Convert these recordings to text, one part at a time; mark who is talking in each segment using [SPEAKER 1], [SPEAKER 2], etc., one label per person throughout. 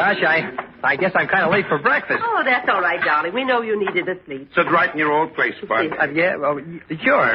[SPEAKER 1] gosh, I guess I'm kind of late for breakfast.
[SPEAKER 2] Oh, that's all right, darling. We know you needed the sleep.
[SPEAKER 3] Sit right in your old place, Bud.
[SPEAKER 1] Yeah, well, sure.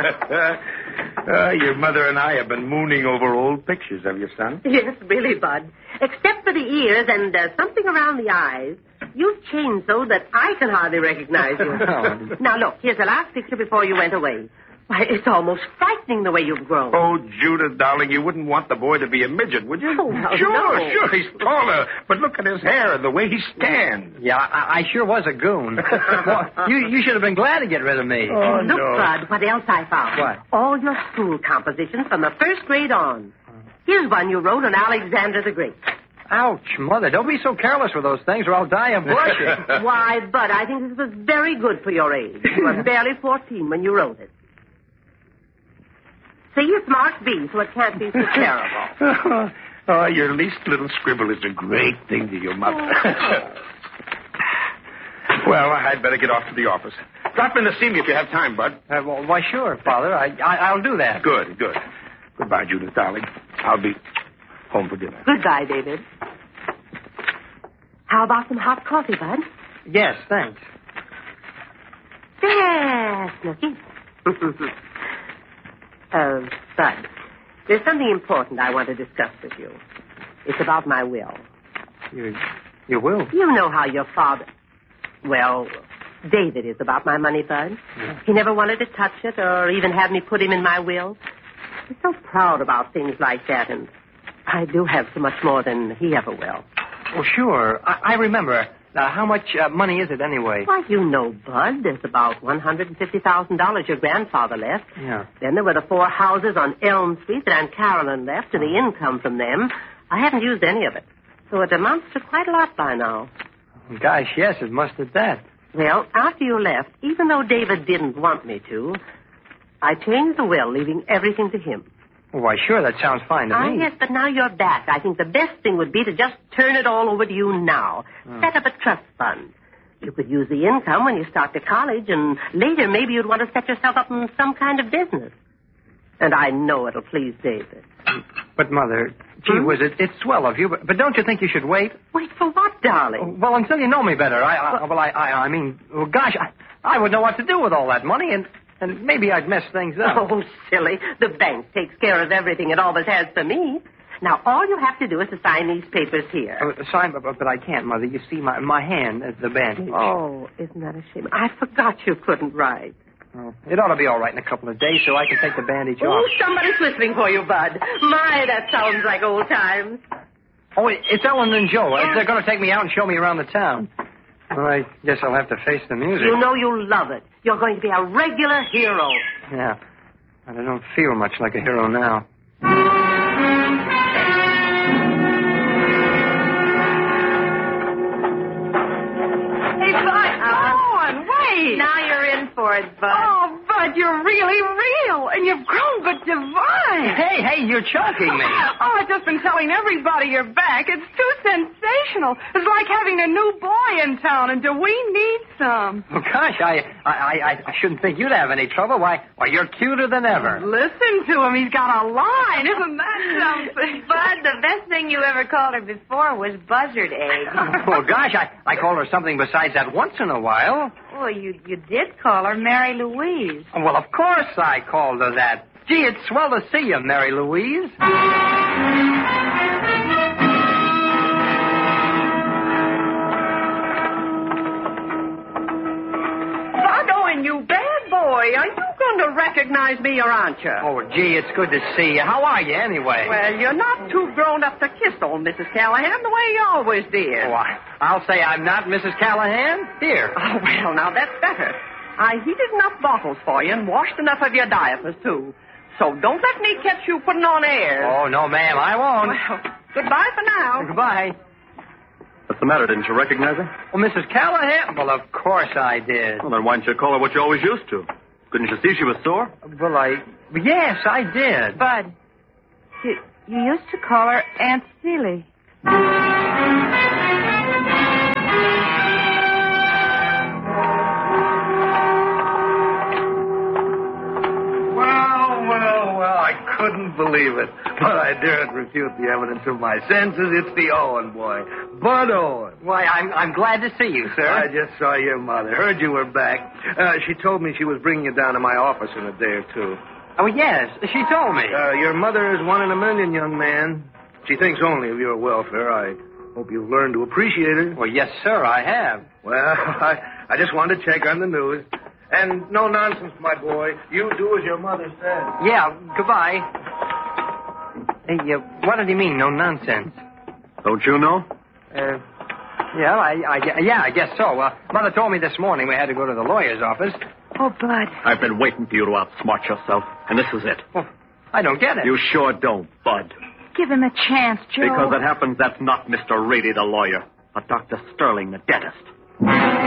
[SPEAKER 3] Your mother and I have been mooning over old pictures of you, son.
[SPEAKER 2] Yes, really, Bud. Except for the ears and something around the eyes, you've changed so that I can hardly recognize you.
[SPEAKER 1] Oh.
[SPEAKER 2] Now, look, here's the last picture before you went away. Why, it's almost frightening the way you've grown.
[SPEAKER 3] Oh, Judith, darling, you wouldn't want the boy to be a midget, would you?
[SPEAKER 2] Oh, well,
[SPEAKER 3] sure,
[SPEAKER 2] no.
[SPEAKER 3] Sure, he's taller. But look at his hair and the way he stands.
[SPEAKER 1] Yeah, I sure was a goon. Well, you should have been glad to get rid of me.
[SPEAKER 3] Oh,
[SPEAKER 2] Look,
[SPEAKER 3] no.
[SPEAKER 2] Bud, what else I found.
[SPEAKER 1] What?
[SPEAKER 2] All your school compositions from the first grade on. Here's one you wrote on Alexander the Great.
[SPEAKER 1] Ouch, Mother, don't be so careless with those things or I'll die of blushing.
[SPEAKER 2] Why, Bud, I think this was very good for your age. You were barely 14 when you wrote it. See, it's marked B, so it can't be so terrible.
[SPEAKER 3] Oh, your least little scribble is a great thing to your mother. Well, I'd better get off to the office. Drop in to see me if you have time, Bud.
[SPEAKER 1] Well, why, sure, Father. I'll do that.
[SPEAKER 3] Good. Goodbye, Judith, darling. I'll be home for dinner.
[SPEAKER 2] Goodbye, David. How about some hot coffee, Bud?
[SPEAKER 1] Yes, thanks.
[SPEAKER 2] Yes, Snooky. Bud, there's something important I want to discuss with you. It's about my will.
[SPEAKER 1] Your will?
[SPEAKER 2] You know how your father... Well, David is about my money, Bud.
[SPEAKER 1] Yeah.
[SPEAKER 2] He never wanted to touch it or even have me put him in my will. He's so proud about things like that, and I do have so much more than he ever will.
[SPEAKER 1] Oh, sure. I remember. How much money is it anyway?
[SPEAKER 2] Why, you know, Bud, there's about $150,000 your grandfather left.
[SPEAKER 1] Yeah.
[SPEAKER 2] Then there were the 4 houses on Elm Street that Aunt Carolyn left and the income from them. I haven't used any of it. So it amounts to quite a lot by now.
[SPEAKER 1] Gosh, yes, it must at that.
[SPEAKER 2] Well, after you left, even though David didn't want me to, I changed the will, leaving everything to him.
[SPEAKER 1] Oh, why, sure, that sounds fine to me.
[SPEAKER 2] Yes, but now you're back. I think the best thing would be to just turn it all over to you now. Set up a trust fund. You could use the income when you start to college, and later maybe you'd want to set yourself up in some kind of business. And I know it'll please David.
[SPEAKER 1] But, Mother, gee whiz, it's swell of you, but don't you think you should wait?
[SPEAKER 2] Wait for what, darling?
[SPEAKER 1] Well, until you know me better. I mean, gosh, I would know what to do with all that money, and maybe I'd mess things up.
[SPEAKER 2] Oh, silly. The bank takes care of everything it always has for me. Now, all you have to do is to sign these papers here.
[SPEAKER 1] Sign, but I can't, Mother. You see, my hand is the bandage.
[SPEAKER 2] Oh, isn't that a shame? I forgot you couldn't write.
[SPEAKER 1] Oh, it ought to be all right in a couple of days so I can take the bandage off.
[SPEAKER 2] Oh, somebody's whistling for you, Bud. My, that sounds like old times.
[SPEAKER 1] Oh, it's Ellen and Joe. They're going to take me out and show me around the town. Well, I guess I'll have to face the music.
[SPEAKER 2] You know you'll love it. You're going to be a regular hero.
[SPEAKER 1] Yeah. But I don't feel much like a hero now.
[SPEAKER 4] Hey, Bud, come on, wait.
[SPEAKER 2] Now you're in for it, Bud.
[SPEAKER 4] Oh, Bud, you're really real, and you've grown but divine.
[SPEAKER 1] Hey, you're choking me.
[SPEAKER 4] Oh, I've just been telling everybody you're back. It's too sensational. It's like having a new boy in town, and do we need some?
[SPEAKER 1] Oh, gosh, I shouldn't think you'd have any trouble. Why, you're cuter than ever.
[SPEAKER 4] Listen to him. He's got a line. Isn't that something?
[SPEAKER 5] Bud, the best thing you ever called her before was buzzard egg.
[SPEAKER 1] Well, gosh, I call her something besides that once in a while.
[SPEAKER 5] Well, you did call her Mary Louise.
[SPEAKER 1] Well, of course I called her that. Gee, it's swell to see you, Mary Louise.
[SPEAKER 2] Bud, you bad boy. Are you going to recognize me or aren't you?
[SPEAKER 1] Oh, gee, it's good to see you. How are you, anyway?
[SPEAKER 2] Well, you're not too grown up to kiss old Mrs. Callahan the way you always did.
[SPEAKER 1] Oh, I'll say I'm not Mrs. Callahan. Here.
[SPEAKER 2] Oh, well, now that's better. I heated enough bottles for you and washed enough of your diapers, too. So don't let me catch you putting on airs.
[SPEAKER 1] Oh, no, ma'am, I won't.
[SPEAKER 2] Well, goodbye for now.
[SPEAKER 1] Goodbye.
[SPEAKER 6] What's the matter? Didn't you recognize her?
[SPEAKER 1] Well, Mrs. Callahan? Well, of course I did.
[SPEAKER 6] Well, then why didn't you call her what you always used to? Couldn't you see she was sore?
[SPEAKER 1] Well, yes, I did.
[SPEAKER 5] Bud, you used to call her Aunt Seeley.
[SPEAKER 3] Well, I couldn't believe it.
[SPEAKER 7] But I daren't refute the evidence of my senses. It's the Owen boy, Bud Owen.
[SPEAKER 1] Why, I'm glad to see you, sir.
[SPEAKER 7] I just saw your mother. Heard you were back. She told me she was bringing you down to my office in a day or two.
[SPEAKER 1] Oh, yes, she told me.
[SPEAKER 7] Your mother is one in a million, young man. She thinks only of your welfare. I hope you've learned to appreciate her.
[SPEAKER 1] Well, yes, sir, I have.
[SPEAKER 7] Well, I just wanted to check on the news. And no nonsense, my boy. You do as your mother says.
[SPEAKER 1] Yeah, goodbye. Hey, what did he mean, no nonsense?
[SPEAKER 6] Don't you know?
[SPEAKER 1] Yeah, I guess so. Mother told me this morning we had to go to the lawyer's office.
[SPEAKER 5] Oh, Bud.
[SPEAKER 6] I've been waiting for you to outsmart yourself, and this is it.
[SPEAKER 1] Well, I don't get it.
[SPEAKER 6] You sure don't, Bud.
[SPEAKER 5] Give him a chance, Joe.
[SPEAKER 6] Because it happens that's not Mr. Reedy, the lawyer, but Dr. Sterling, the dentist.